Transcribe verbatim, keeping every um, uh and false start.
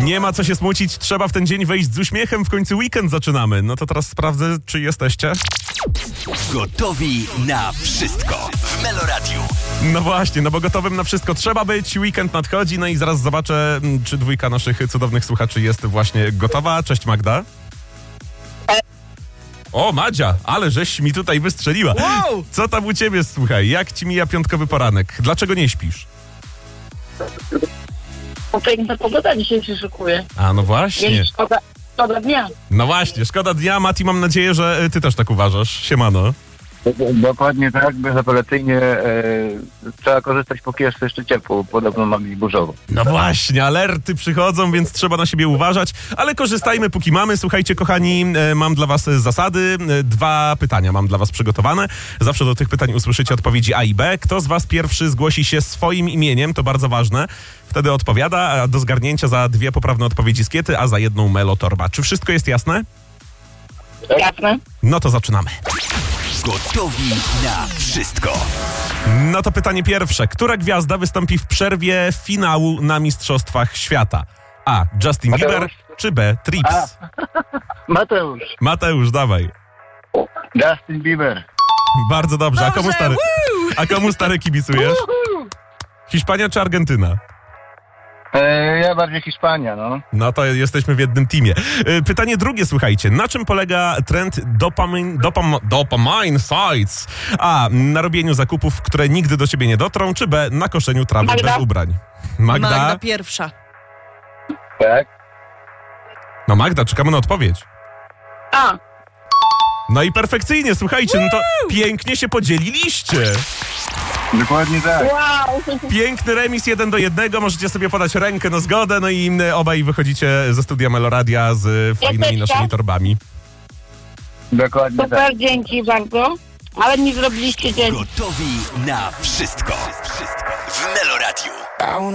Nie ma co się smucić, trzeba w ten dzień wejść z uśmiechem, w końcu weekend zaczynamy. No to teraz sprawdzę, czy jesteście. Gotowi na wszystko w Meloradiu. No właśnie, no bo gotowym na wszystko trzeba być, weekend nadchodzi, no i zaraz zobaczę, czy dwójka naszych cudownych słuchaczy jest właśnie gotowa. Cześć Magda. O, Madzia, ale żeś mi tutaj wystrzeliła. Wow! Co tam u ciebie, słuchaj, jak ci mija piątkowy poranek? Dlaczego nie śpisz? Bo piękna pogoda dzisiaj się szykuje. A, no właśnie. Jest szkoda, szkoda dnia. No właśnie, szkoda dnia. Mati, mam nadzieję, że ty też tak uważasz. Siemano. Dokładnie tak, bezapelacyjnie e, trzeba korzystać, póki jest jeszcze ciepło, podobno ma być burzowo. No właśnie, alerty przychodzą, więc trzeba na siebie uważać, ale korzystajmy póki mamy. Słuchajcie, kochani, e, mam dla was zasady. E, dwa pytania mam dla was przygotowane. Zawsze do tych pytań usłyszycie odpowiedzi A i B. Kto z was pierwszy zgłosi się swoim imieniem, to bardzo ważne. Wtedy odpowiada, a do zgarnięcia za dwie poprawne odpowiedzi skiety, a za jedną melotorba. Czy wszystko jest jasne? Jasne. No to zaczynamy. Gotowi na wszystko. No to pytanie pierwsze. Która gwiazda wystąpi w przerwie finału na Mistrzostwach Świata? A. Justin Mateusz. Bieber czy B. Trips? Mateusz, Mateusz, dawaj. Justin Bieber. Bardzo dobrze. A komu Dobrze, stary, woo! a komu stary kibicujesz? Hiszpania czy Argentyna? E, ja bardziej Hiszpania, no. No to jesteśmy w jednym teamie. Y, Pytanie drugie, słuchajcie. Na czym polega trend dopamine, dopam, dopamine sites? A. Na robieniu zakupów, które nigdy do ciebie nie dotrą, czy B. Na koszeniu trawy Magda. bez ubrań? Magda? Magda pierwsza. Tak? No Magda, czekamy na odpowiedź. A, No i perfekcyjnie, słuchajcie, no to pięknie się podzieliliście. Dokładnie tak. wow. Piękny remis jeden do jednego, możecie sobie podać rękę na zgodę, no i y, obaj wychodzicie ze studia Meloradia z fajnymi Jesteście? naszymi torbami. Dokładnie tak. Super, dzięki bardzo. Ale mi zrobiliście dzień. Gotowi na wszystko. Wszystko w Meloradiu.